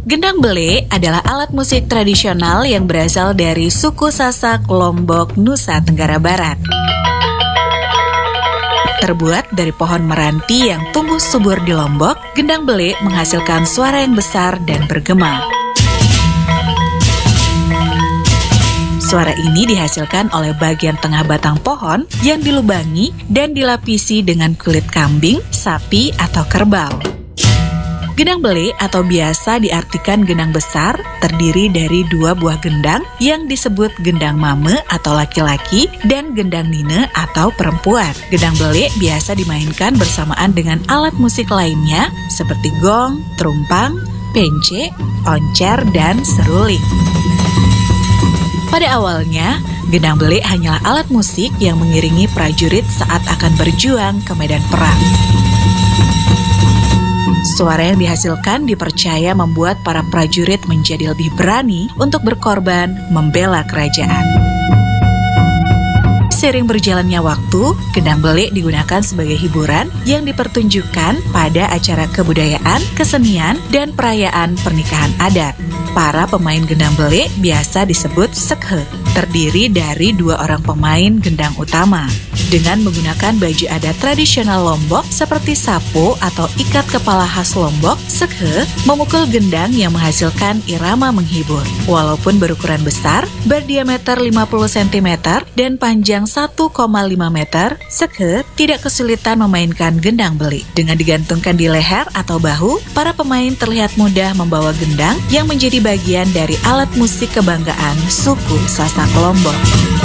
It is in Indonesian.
Gendang bele adalah alat musik tradisional yang berasal dari suku Sasak, Lombok, Nusa Tenggara Barat. Terbuat dari pohon meranti yang tumbuh subur di Lombok, gendang bele menghasilkan suara yang besar dan bergema. Suara ini dihasilkan oleh bagian tengah batang pohon yang dilubangi dan dilapisi dengan kulit kambing, sapi, atau kerbau. Gendang bele atau biasa diartikan gendang besar terdiri dari dua buah gendang yang disebut gendang mame atau laki-laki dan gendang nine atau perempuan. Gendang bele biasa dimainkan bersamaan dengan alat musik lainnya seperti gong, terumpang, pence, oncer, dan seruling. Pada awalnya, gendang bele hanyalah alat musik yang mengiringi prajurit saat akan berjuang ke medan perang. Suara yang dihasilkan dipercaya membuat para prajurit menjadi lebih berani untuk berkorban membela kerajaan. Seiring berjalannya waktu, gendang bele digunakan sebagai hiburan yang dipertunjukkan pada acara kebudayaan, kesenian, dan perayaan pernikahan adat. Para pemain gendang bele biasa disebut sekhe, terdiri dari dua orang pemain gendang utama. Dengan menggunakan baju adat tradisional Lombok seperti sapo atau ikat kepala khas Lombok, sekhe memukul gendang yang menghasilkan irama menghibur. Walaupun berukuran besar, berdiameter 50 cm dan panjang 1,5 meter, sekhe tidak kesulitan memainkan gendang bele. Dengan digantungkan di leher atau bahu, para pemain terlihat mudah membawa gendang yang menjadi bagian dari alat musik kebanggaan suku Sasak Lombok.